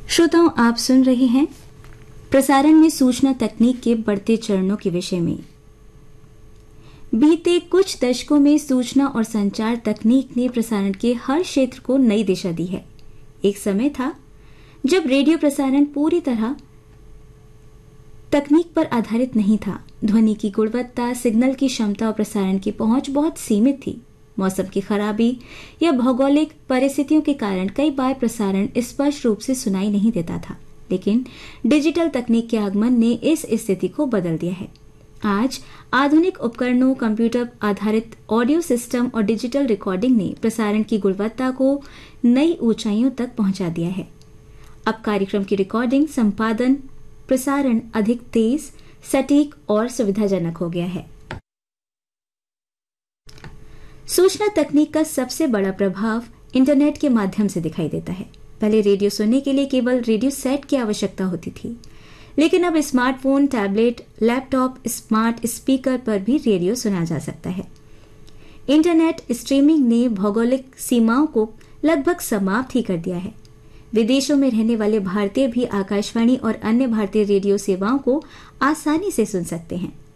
श्रोताओं, आप सुन रहे हैं प्रसारण में सूचना तकनीक के बढ़ते चरणों के विषय में। बीते कुछ दशकों में सूचना और संचार तकनीक ने प्रसारण के हर क्षेत्र को नई दिशा दी है। एक समय था जब रेडियो प्रसारण पूरी तरह तकनीक पर आधारित नहीं था। ध्वनि की गुणवत्ता, सिग्नल की क्षमता और प्रसारण की पहुंच बहुत सीमित थी। मौसम की खराबी या भौगोलिक परिस्थितियों के कारण कई बार प्रसारण स्पष्ट रूप से सुनाई नहीं देता था, लेकिन डिजिटल तकनीक के आगमन ने इस स्थिति को बदल दिया है। आज आधुनिक उपकरणों, कंप्यूटर आधारित ऑडियो सिस्टम और डिजिटल रिकॉर्डिंग ने प्रसारण की गुणवत्ता को नई ऊंचाइयों तक पहुंचा दिया है। अब कार्यक्रम की रिकॉर्डिंग, संपादन, प्रसारण अधिक तेज, सटीक और सुविधाजनक हो गया है। सूचना तकनीक का सबसे बड़ा प्रभाव इंटरनेट के माध्यम से दिखाई देता है। पहले रेडियो सुनने के लिए केवल रेडियो सेट की आवश्यकता होती थी, लेकिन अब smartphone, tablet, laptop, smart speaker पर भी रेडियो सुना जा सकता है। इंटरनेट स्ट्रीमिंग ने भौगोलिक सीमाओं को लगभग समाप्त ही कर दिया है। विदेशों में रहने वाले भारतीय भी आकाशवाणी और अन्य भारतीय रेडियो सेवाओं को आसानी से सुन सकते हैं।